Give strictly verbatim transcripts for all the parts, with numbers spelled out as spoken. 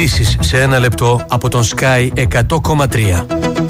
ειδήσεις σε ένα λεπτό από τον Sky εκατό κόμμα τρία.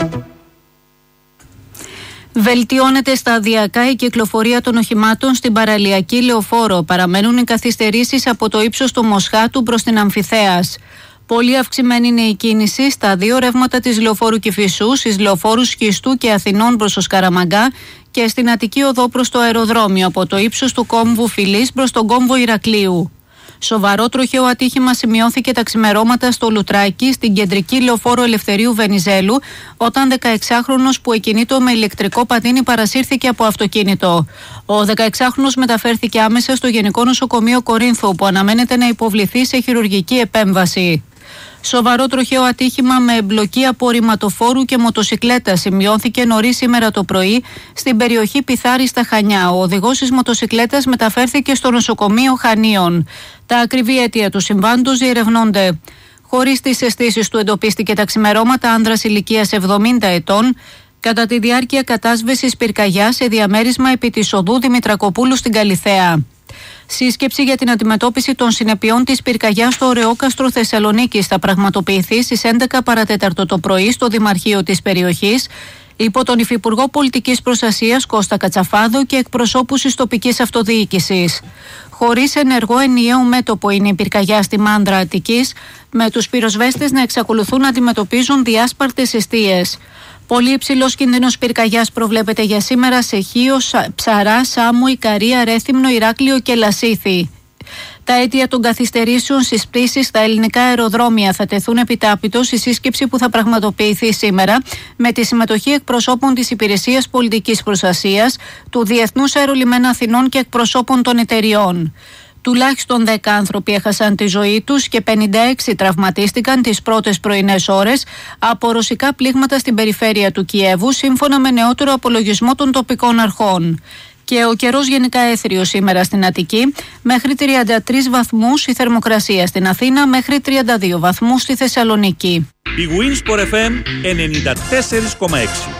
Βελτιώνεται σταδιακά η κυκλοφορία των οχημάτων στην παραλιακή λεωφόρο. Παραμένουν οι καθυστερήσεις από το ύψος του Μοσχάτου προς την Αμφιθέας. Πολύ αυξημένη είναι η κίνηση στα δύο ρεύματα της λεωφόρου Κηφισού, στις λεωφόρους Σχιστού και Αθηνών προς το Σκαραμαγκά και στην Αττική Οδό προς το αεροδρόμιο, από το ύψος του κόμβου Φιλής προς τον κόμβο Ηρακλείου. Σοβαρό τροχαίο ατύχημα σημειώθηκε τα ξημερώματα στο Λουτράκι, στην κεντρική λεωφόρο Ελευθερίου Βενιζέλου, όταν δεκαεξάχρονος που εκκινείτο με ηλεκτρικό πατίνι παρασύρθηκε από αυτοκίνητο. Ο δεκαεξάχρονος μεταφέρθηκε άμεσα στο Γενικό Νοσοκομείο Κορίνθου, που αναμένεται να υποβληθεί σε χειρουργική επέμβαση. Σοβαρό τροχαίο ατύχημα με εμπλοκή απορριμματοφόρου και μοτοσικλέτα σημειώθηκε νωρίς σήμερα το πρωί στην περιοχή Πιθάρη στα Χανιά. Ο οδηγός της μοτοσικλέτας μεταφέρθηκε στο νοσοκομείο Χανίων. Τα ακριβή αίτια του συμβάντος διερευνώνται. Χωρίς τις αισθήσεις του εντοπίστηκε τα ξημερώματα άνδρας ηλικίας εβδομήντα ετών κατά τη διάρκεια κατάσβεσης πυρκαγιάς σε διαμέρισμα επί της οδού Δημητρακοπούλου στην Καλιθέα. Σύσκεψη για την αντιμετώπιση των συνεπειών της πυρκαγιάς στο Ωρεόκαστρο Θεσσαλονίκης θα πραγματοποιηθεί στις έντεκα παρατέταρτο το πρωί στο Δημαρχείο της περιοχής, υπό τον Υφυπουργό Πολιτικής Προστασίας Κώστα Κατσαφάδο και εκπροσώπους της τοπικής αυτοδιοίκησης. Χωρίς ενεργό ενιαίο μέτωπο είναι η πυρκαγιά στη Μάνδρα Αττικής, με τους πυροσβέστες να εξακολουθούν να αντιμετωπίζουν διάσπαρτες εστίες. Πολύ υψηλός κίνδυνος πυρκαγιάς προβλέπεται για σήμερα σε Χίο, Ψαρά, Σάμο, Ικαρία, Ρέθυμνο, Ηράκλειο και Λασίθι. Τα αίτια των καθυστερήσεων στις πτήσεις στα ελληνικά αεροδρόμια θα τεθούν επιτάπητος στη σύσκεψη που θα πραγματοποιηθεί σήμερα με τη συμμετοχή εκπροσώπων της Υπηρεσίας Πολιτικής Προστασίας, του Διεθνούς Αερολιμένα Αθηνών και εκπροσώπων των εταιριών. Τουλάχιστον δέκα άνθρωποι έχασαν τη ζωή τους και πενήντα έξι τραυματίστηκαν τις πρώτες πρωινές ώρες από ρωσικά πλήγματα στην περιφέρεια του Κιέβου, σύμφωνα με νεότερο απολογισμό των τοπικών αρχών. Και ο καιρός γενικά έθριος σήμερα στην Αττική, μέχρι τριάντα τρεις βαθμούς η θερμοκρασία στην Αθήνα, μέχρι τριάντα δύο βαθμούς στη Θεσσαλονίκη. Η Winsport εφ εμ ενενήντα τέσσερα κόμμα έξι.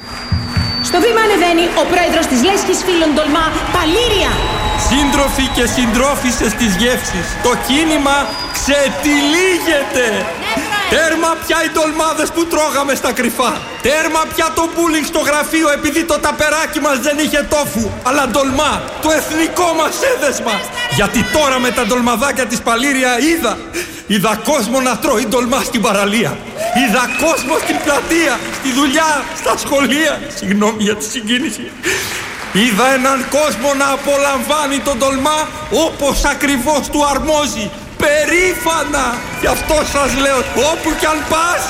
Στο βήμα ανεβαίνει ο πρόεδρος της Λέσχης Φίλων Τολμά, Παλήρια. Σύντροφοι και συντρόφισσες της γεύσης, το κίνημα ξετυλίγεται. Τέρμα πια οι ντολμάδες που τρώγαμε στα κρυφά. Τέρμα πια το μπούλινγκ στο γραφείο επειδή το ταπεράκι μας δεν είχε τόφου. Αλλά ντολμά, το εθνικό μας έδεσμα. Γιατί τώρα με τα ντολμαδάκια της Παλήρια είδα. Είδα κόσμο να τρώει ντολμά στην παραλία. Είδα κόσμο στην πλατεία, στη δουλειά, στα σχολεία. Συγγνώμη για τη συγκίνηση. Είδα έναν κόσμο να απολαμβάνει τον ντολμά όπως ακριβώς του αρμόζει. Περήφανα! Γι' αυτό σας λέω, όπου κι αν πας,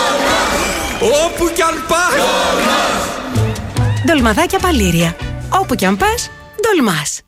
όπου κι αν πας. Ντολμαδάκια Παλήρια. Όπου κι αν πας, ντολμάς.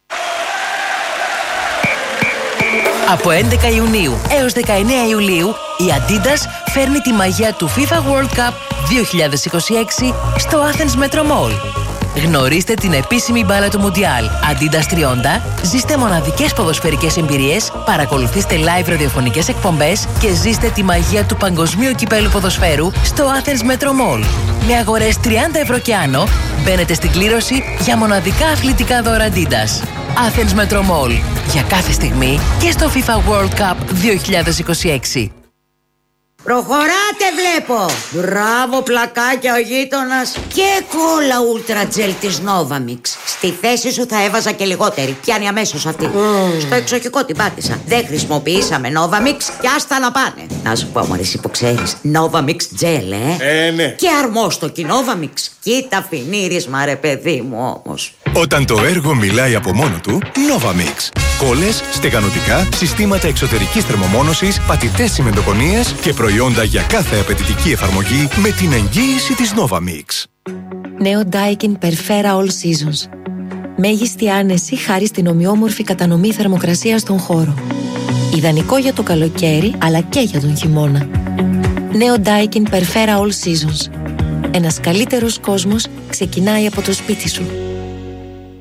Από έντεκα Ιουνίου έως δεκαεννέα Ιουλίου, η Adidas φέρνει τη μαγεία του FIFA World Cup δύο χιλιάδες είκοσι έξι στο Athens Metro Mall. Γνωρίστε την επίσημη μπάλα του Μουντιάλ Adidas τριάντα, ζήστε μοναδικές ποδοσφαιρικές εμπειρίες, παρακολουθήστε live ραδιοφωνικές εκπομπές και ζήστε τη μαγεία του παγκοσμίου κυπέλου ποδοσφαίρου στο Athens Metro Mall. Με αγορές τριάντα ευρώ και άνω, μπαίνετε στην κλήρωση για μοναδικά αθλητικά δώρα Adidas. Athens Metro Mall. Για κάθε στιγμή και στο FIFA World Cup δύο χιλιάδες είκοσι έξι. Προχωράτε βλέπω. Μπράβο πλακάκια ο γείτονας. Και κόλλα ούλτρα τζελ της Novamix. Στη θέση σου θα έβαζα και λιγότερη. Πιάνει αμέσως αυτή. mm. Στο εξοχικό την πάτησα. Δεν χρησιμοποιήσαμε Novamix και άστα να πάνε. Να σου πω μωρέ εσύ που ξέρεις, Novamix τζελ ε. Ε ναι. Και αρμόστοκι Novamix. Κοίτα φινίρισμα ρε παιδί μου όμως. Όταν το έργο μιλάει από μόνο του, Novamix. Κόλλες, στεγανοτικά, συστήματα εξωτερικής θερμομόνωσης, πατητές τσιμεντοκονίες και προϊόντα για κάθε απαιτητική εφαρμογή με την εγγύηση της Novamix. Νέο Daikin Perfera All Seasons. Μέγιστη άνεση χάρη στην ομοιόμορφη κατανομή θερμοκρασίας στον χώρο. Ιδανικό για το καλοκαίρι, αλλά και για τον χειμώνα. Νέο Daikin Perfera All Seasons. Ένας καλύτερος κόσμος ξεκινάει από το σπίτι σου.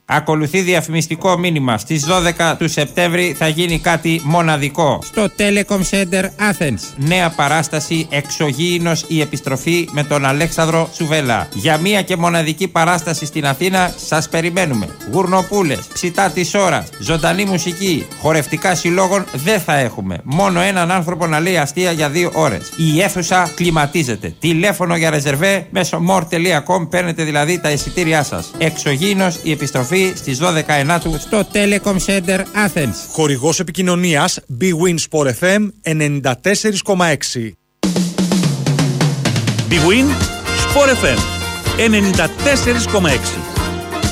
Ακολουθεί διαφημιστικό μήνυμα. Στις δώδεκα του Σεπτέμβρη θα γίνει κάτι μοναδικό στο Telecom Center Athens. Νέα παράσταση Εξωγήινος η επιστροφή με τον Αλέξανδρο Τσουβέλα. Για μία και μοναδική παράσταση στην Αθήνα σας περιμένουμε. Γουρνοπούλες, ψητά της ώρας, ζωντανή μουσική, χορευτικά συλλόγων δεν θα έχουμε. Μόνο έναν άνθρωπο να λέει αστεία για δύο ώρες. Η αίθουσα κλιματίζεται. Τηλέφωνο για ρεζερβέ μέσω more τελεία com, παίρνετε δηλαδή τα εισιτήριά σας. Εξωγήινος η επιστροφή στις δώδεκα ενάτου στο Telecom Center Athens. Χορηγός επικοινωνίας Big Win Sport εφ εμ ενενήντα τέσσερα κόμμα έξι. Big Win Sport εφ εμ ενενήντα τέσσερα κόμμα έξι.